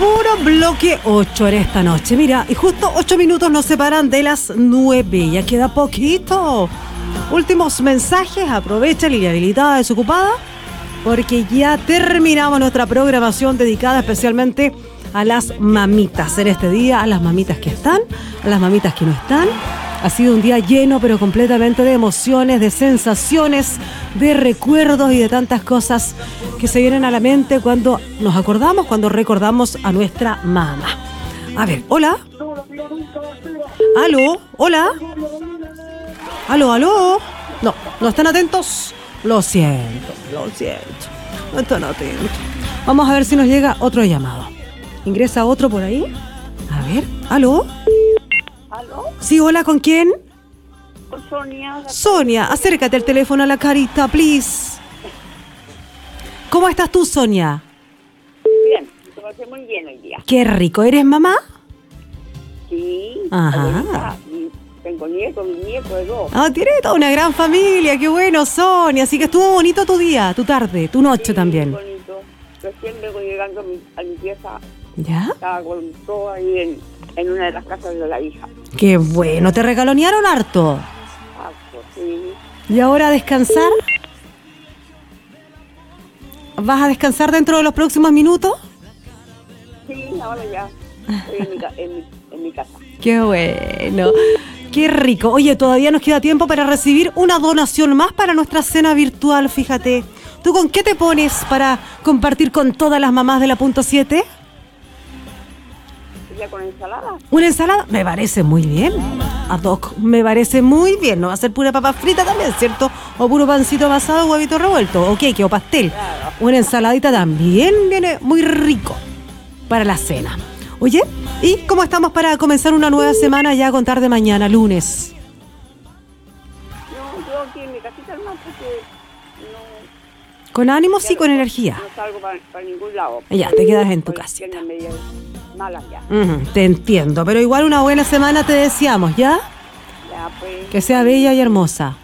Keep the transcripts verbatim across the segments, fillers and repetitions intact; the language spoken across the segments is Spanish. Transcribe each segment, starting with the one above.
Puro bloque ocho en esta noche. Mira, y justo ocho minutos nos separan de las nueve. Ya queda poquito. Últimos mensajes. Aprovecha la habilitada desocupada, porque ya terminamos nuestra programación dedicada especialmente a las mamitas en este día, a las mamitas que están, a las mamitas que no están. Ha sido un día lleno, pero completamente de emociones, de sensaciones, de recuerdos y de tantas cosas que se vienen a la mente cuando nos acordamos, cuando recordamos a nuestra mamá. A ver, hola. ¿Aló? ¿Hola? ¿Aló, aló? No, no están atentos. Lo siento, lo siento. No están atentos. Vamos a ver si nos llega otro llamado. ¿Ingresa otro por ahí? A ver, ¿aló? ¿Aló? Sí, hola, ¿con quién? Con Sonia. Sonia, acércate el teléfono a la carita, please. ¿Cómo estás tú, Sonia? Bien, me pasé muy bien hoy día. Qué rico, ¿eres mamá? Sí. Ajá. Abuelita, y tengo nieto, mi nieto de dos. Ah, tienes toda una gran familia, qué bueno, Sonia. Así que estuvo bonito tu día, tu tarde, tu noche Sí, también. Muy bonito. Recién vengo llegando a mi, a mi pieza. ¿Ya? Estaba con todo ahí en, en una de las casas de la hija. Qué bueno, ¿te regalonearon harto? Ah, pues sí. ¿Y ahora a descansar? ¿Vas a descansar dentro de los próximos minutos? Sí, ahora ya. Estoy en mi, ca- en mi, en mi casa. Qué bueno, qué rico. Oye, todavía nos queda tiempo para recibir una donación más para nuestra cena virtual, fíjate. ¿Tú con qué te pones para compartir con todas las mamás de la punto siete? ¿Ya con ensalada? ¿Una ensalada? Me parece muy bien. Ad hoc, me parece muy bien. No va a ser pura papa frita también, ¿cierto? O puro pancito pasado, huevito revuelto, o queque, o pastel. Claro. Una ensaladita también viene muy rico para la cena. Oye, ¿y cómo estamos para comenzar una nueva semana ya a contar de mañana, lunes? No, yo aquí en mi casita no, porque no... ¿Con ánimos y ya con no- energía? No salgo para, para ningún lado. Ya, te quedas en tu Porque casita. tienen medio malas ya. Ujú, te entiendo, pero igual una buena semana te deseamos, ¿ya? Ya, pues... Que sea bella y hermosa.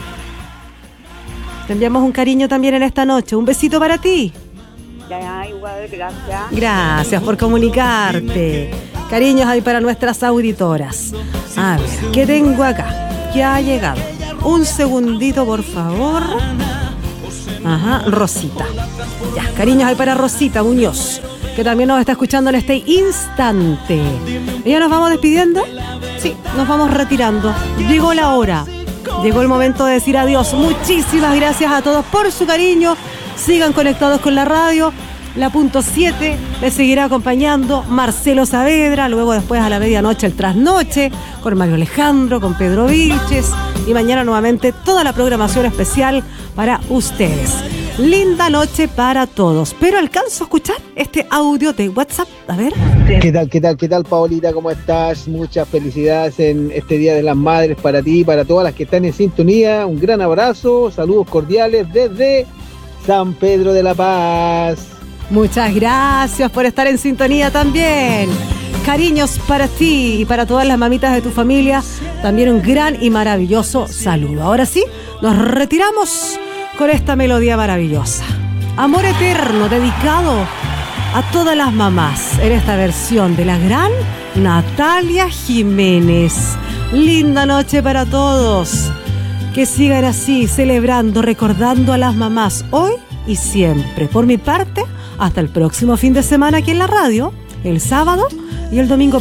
Te enviamos un cariño también en esta noche. Un besito para ti. Ya, igual, gracias. Gracias por comunicarte. Cariños ahí para nuestras auditoras. A ver, ¿qué tengo acá? ¿Qué ha llegado? Un segundito, por favor. Ajá, Rosita. Ya, cariños ahí para Rosita Muñoz, que también nos está escuchando en este instante. ¿Y ya nos vamos despidiendo? Sí, nos vamos retirando. Llegó la hora. Llegó el momento de decir adiós. Muchísimas gracias a todos por su cariño. Sigan conectados con la radio. La punto siete les seguirá acompañando Marcelo Saavedra, luego después a la medianoche el trasnoche con Mario Alejandro, con Pedro Vilches, y mañana nuevamente toda la programación especial para ustedes. Linda noche para todos. Pero alcanzo a escuchar este audio de WhatsApp. A ver. ¿Qué tal, qué tal, qué tal, Paolita? ¿Cómo estás? Muchas felicidades en este Día de las Madres para ti y para todas las que están en sintonía. Un gran abrazo, saludos cordiales desde San Pedro de la Paz. Muchas gracias por estar en sintonía también. Cariños para ti y para todas las mamitas de tu familia. También un gran y maravilloso saludo. Ahora sí, nos retiramos con esta melodía maravillosa. Amor eterno dedicado a todas las mamás en esta versión de la gran Natalia Jiménez. Linda noche para todos. Que sigan así, celebrando, recordando a las mamás hoy y siempre. Por mi parte, hasta el próximo fin de semana aquí en la radio, el sábado y el domingo